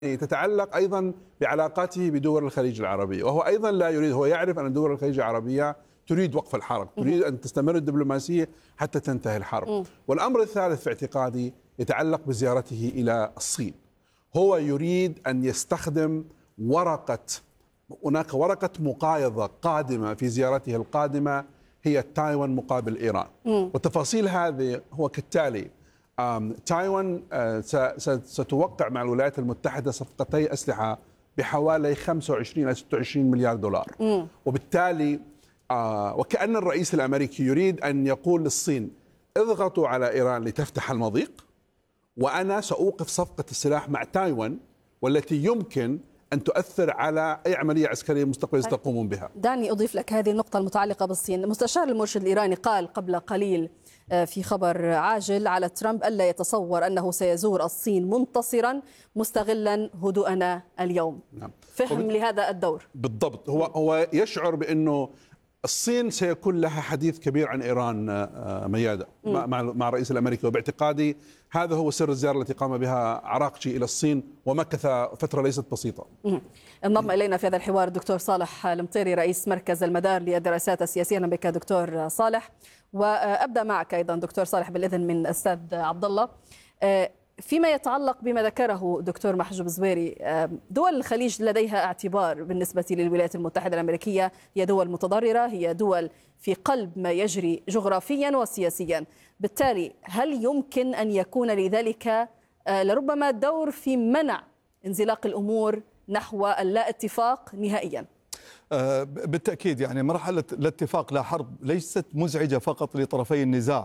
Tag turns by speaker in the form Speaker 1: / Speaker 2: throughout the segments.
Speaker 1: تتعلق أيضا بعلاقاته بدول الخليج العربية، وهو أيضا لا يريد، هو يعرف أن دول الخليج العربية تريد وقف الحرب، تريد أن تستمر الدبلوماسية حتى تنتهي الحرب. والأمر الثالث في اعتقادي يتعلق بزيارته إلى الصين. هو يريد أن يستخدم هناك ورقة مقايضة قادمة في زيارته القادمة، هي تايوان مقابل إيران. وتفاصيل هذه هو كالتالي: تايوان ستوقع مع الولايات المتحدة صفقتي أسلحة بحوالي 25 إلى 26 مليار دولار. وبالتالي وكأن الرئيس الأمريكي يريد أن يقول للصين: اضغطوا على إيران لتفتح المضيق، وأنا سأوقف صفقة السلاح مع تايوان والتي يمكن أن تؤثر على أي عملية عسكرية مستقبلية تقومون بها.
Speaker 2: دعني أضيف لك هذه النقطة المتعلقة بالصين. مستشار المرشد الإيراني قال قبل قليل في خبر عاجل على ترامب ألا يتصور أنه سيزور الصين منتصرا مستغلا هدوءنا اليوم.
Speaker 1: نعم.
Speaker 2: فهم لهذا الدور
Speaker 1: بالضبط. هو يشعر بأنه الصين سيكون لها حديث كبير عن إيران ميادة مع الرئيس الأمريكي، وباعتقادي هذا هو سر الزيارة التي قام بها عراقجي إلى الصين ومكث فترة ليست بسيطة.
Speaker 2: انضم إلينا في هذا الحوار الدكتور صالح المطيري رئيس مركز المدار للدراسات السياسية. أهلا بك دكتور صالح. وأبدأ معك أيضا دكتور صالح بالإذن من أستاذ عبد الله. فيما يتعلق بما ذكره دكتور محجوب زويري، دول الخليج لديها اعتبار بالنسبة للولايات المتحدة الأمريكية، هي دول متضررة، هي دول في قلب ما يجري جغرافيا وسياسيا. بالتالي هل يمكن أن يكون لذلك لربما دور في منع انزلاق الأمور نحو اللا اتفاق نهائيا؟
Speaker 3: بالتأكيد، يعني مرحلة الاتفاق لا حرب ليست مزعجة فقط لطرفي النزاع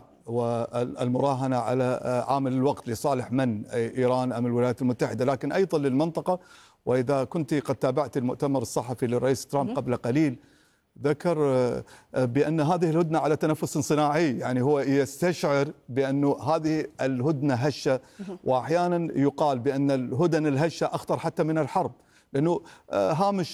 Speaker 3: والمراهنة على عامل الوقت لصالح من إيران أم الولايات المتحدة، لكن أيضا للمنطقة. وإذا كنت قد تابعت المؤتمر الصحفي للرئيس ترامب قبل قليل، ذكر بأن هذه الهدنة على تنفس صناعي، يعني هو يستشعر بأن هذه الهدنة هشة، وأحيانا يقال بأن الهدن الهشة أخطر حتى من الحرب، لأنه هامش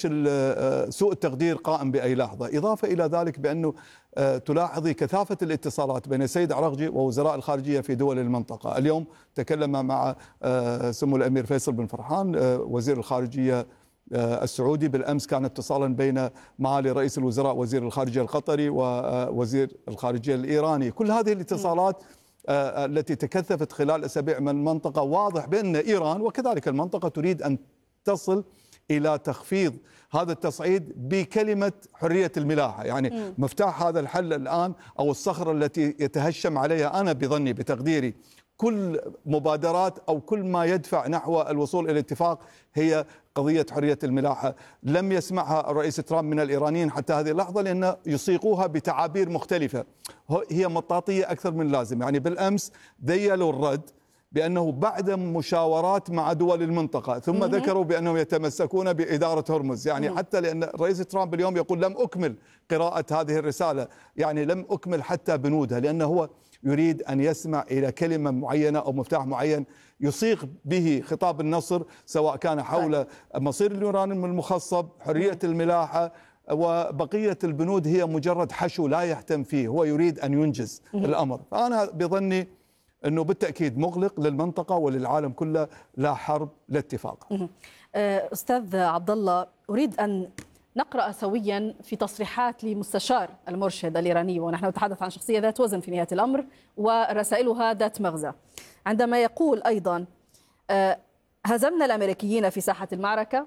Speaker 3: سوء التقدير قائم بأي لحظة. إضافة إلى ذلك بأنه تلاحظي كثافة الاتصالات بين السيد عراقجي ووزراء الخارجية في دول المنطقة. اليوم تكلم مع سمو الأمير فيصل بن فرحان وزير الخارجية السعودي، بالأمس كان اتصالا بين معالي رئيس الوزراء وزير الخارجية القطري ووزير الخارجية الإيراني. كل هذه الاتصالات التي تكثفت خلال أسابيع من المنطقة، واضح بأن إيران وكذلك المنطقة تريد أن تصل إلى تخفيض هذا التصعيد بكلمة حرية الملاحة. يعني مفتاح هذا الحل الآن أو الصخرة التي يتهشم عليها، أنا بظني بتقديري، كل مبادرات أو كل ما يدفع نحو الوصول إلى اتفاق هي قضية حرية الملاحة. لم يسمعها الرئيس ترامب من الإيرانيين حتى هذه اللحظة، لأن يصيغوها بتعابير مختلفة، هي مطاطية أكثر من لازم. يعني بالأمس ذيلوا الرد بأنه بعد مشاورات مع دول المنطقة، ثم ذكروا بأنهم يتمسكون بإدارة هرمز. يعني حتى لأن الرئيس ترامب اليوم يقول لم أكمل قراءة هذه الرسالة، يعني لم أكمل حتى بنودها، لأنه هو يريد أن يسمع إلى كلمة معينة أو مفتاح معين يصيغ به خطاب النصر، سواء كان حول مصير اليورانيوم المخصب، حرية الملاحة، وبقية البنود هي مجرد حشو لا يهتم فيه، هو يريد أن ينجز الأمر. فأنا بظني أنه بالتأكيد مغلق للمنطقة وللعالم كله، لا حرب لا اتفاق.
Speaker 2: أستاذ عبد الله، أريد أن نقرأ سويا في تصريحات لمستشار المرشد الإيراني، ونحن نتحدث عن شخصية ذات وزن في نهاية الأمر ورسائلها ذات مغزى، عندما يقول أيضا: هزمنا الأمريكيين في ساحة المعركة،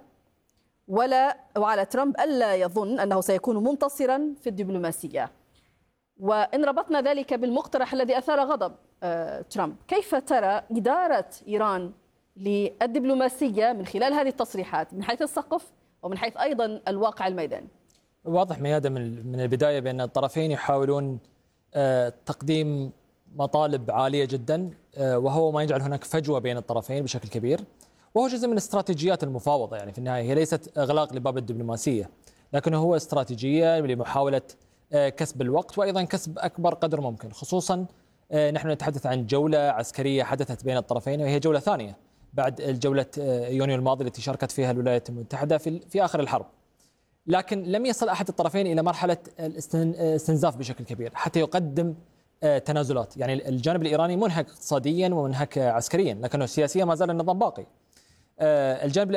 Speaker 2: وعلى ترامب ألا يظن أنه سيكون منتصرا في الدبلوماسية. وإن ربطنا ذلك بالمقترح الذي أثار غضب ترامب، كيف ترى إدارة إيران للدبلوماسية من خلال هذه التصريحات من حيث السقف ومن حيث أيضا الواقع الميداني؟
Speaker 4: واضح ميادة من البداية بأن الطرفين يحاولون تقديم مطالب عالية جدا، وهو ما يجعل هناك فجوة بين الطرفين بشكل كبير، وهو جزء من استراتيجيات المفاوضة. يعني في النهاية هي ليست إغلاق لباب الدبلوماسية، لكن هو استراتيجية لمحاولة كسب الوقت وأيضا كسب أكبر قدر ممكن، خصوصا نحن نتحدث عن جولة عسكرية حدثت بين الطرفين، وهي جولة ثانية بعد الجولة يونيو الماضي التي شاركت فيها الولايات المتحدة في آخر الحرب. لكن لم يصل أحد الطرفين إلى مرحلة الاستنزاف بشكل كبير حتى يقدم تنازلات. يعني الجانب الإيراني منهك اقتصاديا ومنهك عسكريا، لكنه سياسيا ما زال النظام باقي. الجانب